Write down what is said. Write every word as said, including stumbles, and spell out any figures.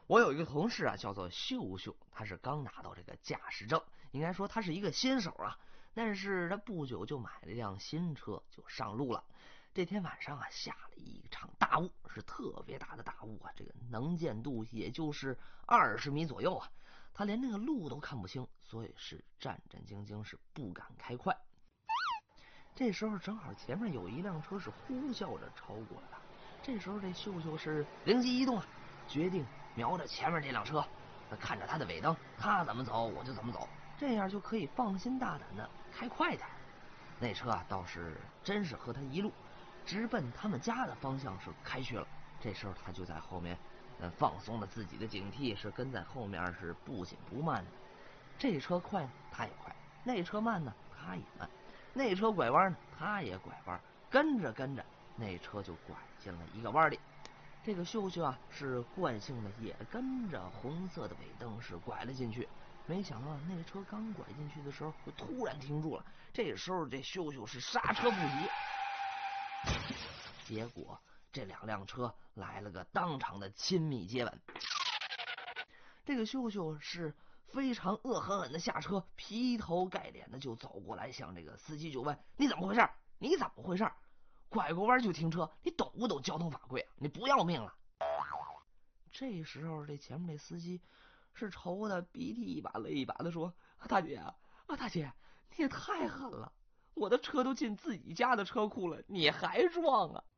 我有一个同事啊，叫做秀秀，他是刚拿到这个驾驶证，应该说他是一个新手啊。但是他不久就买了一辆新车，就上路了。这天晚上啊，下了一场大雾，是特别大的大雾啊，这个能见度也就是二十米左右啊。他连那个路都看不清，所以是战战兢兢，是不敢开快。这时候正好前面有一辆车是呼啸着超过了他，这时候这秀秀是灵机一动啊，决定瞄着前面这辆车，看着他的尾灯，他怎么走我就怎么走，这样就可以放心大胆的开快点。那车啊倒是真是和他一路直奔他们家的方向是开去了。这时候他就在后面呃放松了自己的警惕，是跟在后面是不紧不慢的。这车快呢他也快，那车慢呢他也慢，那车拐弯呢他也拐弯，跟着跟着那车就拐进了一个弯里。这个秀秀啊是惯性的也跟着红色的尾灯是拐了进去，没想到那车刚拐进去的时候就突然停住了。这时候这秀秀是刹车不及，结果这两辆车来了个当场的亲密接吻。这个秀秀是非常恶狠狠的下车，劈头盖脸的就走过来，向这个司机就问：你怎么回事？你怎么回事？拐个弯就停车，你懂不懂交通法规啊？你不要命了？这时候这前面这司机是愁的鼻涕一把泪一把的说：大姐啊，大姐你也太狠了，我的车都进自己家的车库了，你还撞啊？